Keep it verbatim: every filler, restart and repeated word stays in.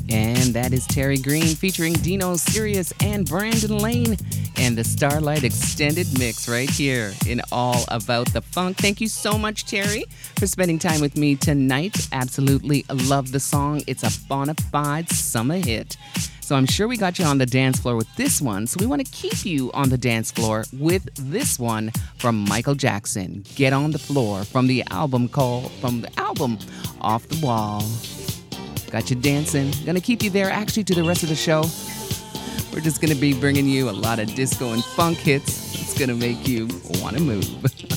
And that is Terry Green featuring Dino Sirius and Brandon Lane and the Starlight Extended Mix right here in All About the Funk. Thank you so much, Terry, for spending time with me tonight. Absolutely love the song. It's a bona fide summer hit. So I'm sure we got you on the dance floor with this one. So we want to keep you on the dance floor with this one from Michael Jackson. Get on the Floor from the album called, from the album Off the Wall. Got you dancing. Gonna keep you there actually to the rest of the show. We're just gonna be bringing you a lot of disco and funk hits. It's gonna make you wanna move.